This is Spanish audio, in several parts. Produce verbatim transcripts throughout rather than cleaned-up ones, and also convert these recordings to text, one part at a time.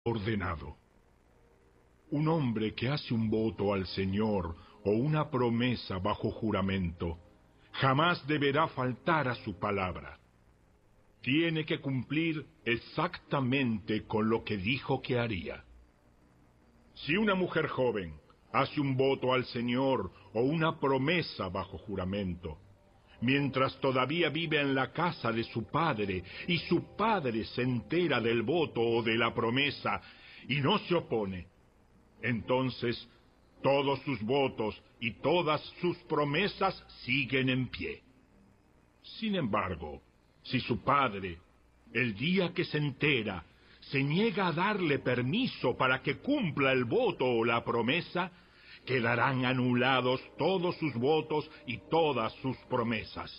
ordenado. Un hombre que hace un voto al Señor o una promesa bajo juramento, jamás deberá faltar a su palabra. Tiene que cumplir exactamente con lo que dijo que haría. Si una mujer joven hace un voto al Señor o una promesa bajo juramento, mientras todavía vive en la casa de su padre, y su padre se entera del voto o de la promesa y no se opone, entonces todos sus votos y todas sus promesas siguen en pie. Sin embargo, si su padre, el día que se entera, se niega a darle permiso para que cumpla el voto o la promesa, quedarán anulados todos sus votos y todas sus promesas.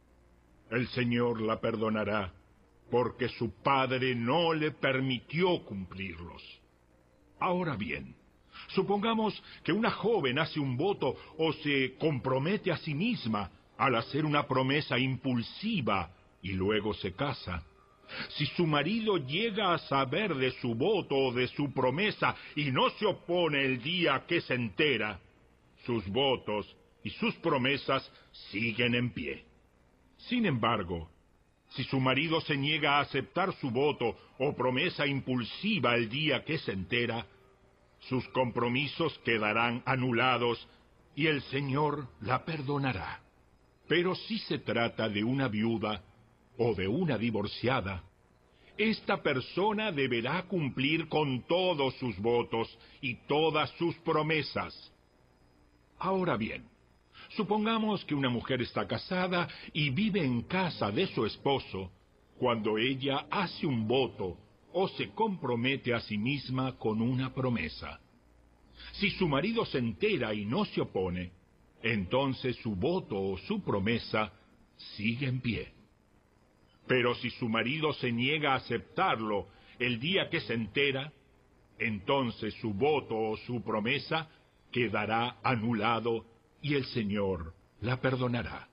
El Señor la perdonará, porque su padre no le permitió cumplirlos. Ahora bien, supongamos que una joven hace un voto o se compromete a sí misma al hacer una promesa impulsiva y luego se casa. Si su marido llega a saber de su voto o de su promesa y no se opone el día que se entera, sus votos y sus promesas siguen en pie. Sin embargo, si su marido se niega a aceptar su voto o promesa impulsiva el día que se entera, sus compromisos quedarán anulados y el Señor la perdonará. Pero si se trata de una viuda o de una divorciada, esta persona deberá cumplir con todos sus votos y todas sus promesas. Ahora bien, supongamos que una mujer está casada y vive en casa de su esposo cuando ella hace un voto o se compromete a sí misma con una promesa. Si su marido se entera y no se opone, entonces su voto o su promesa sigue en pie. Pero si su marido se niega a aceptarlo el día que se entera, entonces su voto o su promesa quedará anulado y el Señor la perdonará.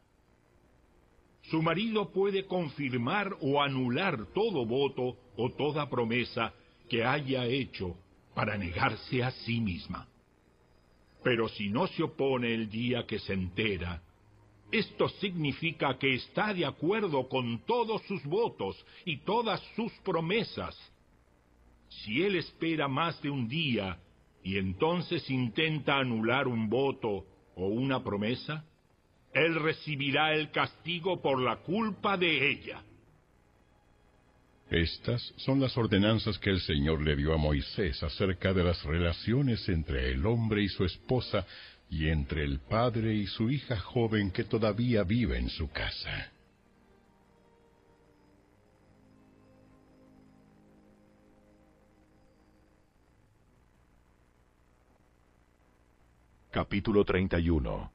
Su marido puede confirmar o anular todo voto o toda promesa que haya hecho para negarse a sí misma. Pero si no se opone el día que se entera, esto significa que está de acuerdo con todos sus votos y todas sus promesas. Si él espera más de un día y entonces intenta anular un voto o una promesa, él recibirá el castigo por la culpa de ella. Estas son las ordenanzas que el Señor le dio a Moisés acerca de las relaciones entre el hombre y su esposa y entre el padre y su hija joven que todavía vive en su casa. Capítulo treinta y uno.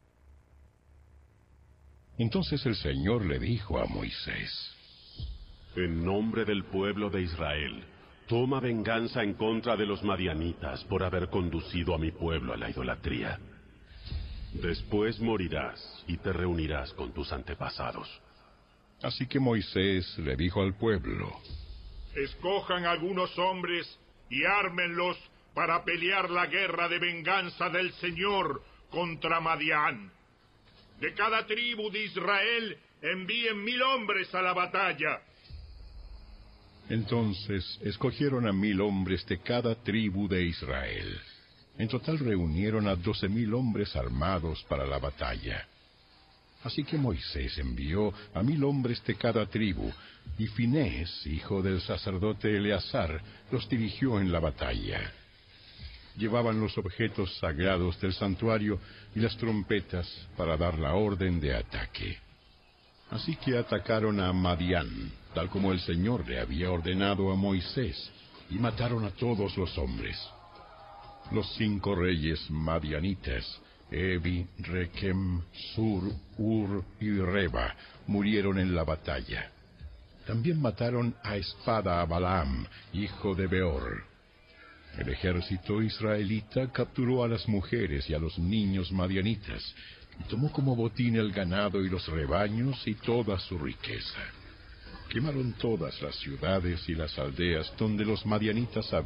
Entonces el Señor le dijo a Moisés: En nombre del pueblo de Israel, toma venganza en contra de los madianitas por haber conducido a mi pueblo a la idolatría. Después morirás y te reunirás con tus antepasados. Así que Moisés le dijo al pueblo: Escojan algunos hombres y ármenlos para pelear la guerra de venganza del Señor contra Madián. De cada tribu de Israel envíen mil hombres a la batalla. Entonces escogieron a mil hombres de cada tribu de Israel. En total reunieron a doce mil hombres armados para la batalla. Así que Moisés envió a mil hombres de cada tribu, y Finés, hijo del sacerdote Eleazar, los dirigió en la batalla. Llevaban los objetos sagrados del santuario y las trompetas para dar la orden de ataque. Así que atacaron a Madián, tal como el Señor le había ordenado a Moisés, y mataron a todos los hombres. Los cinco reyes madianitas, Evi, Rekem, Sur, Ur y Reba, murieron en la batalla. También mataron a espada a Balaam, hijo de Beor. El ejército israelita capturó a las mujeres y a los niños madianitas, y tomó como botín el ganado y los rebaños y toda su riqueza. Quemaron todas las ciudades y las aldeas donde los madianitas habían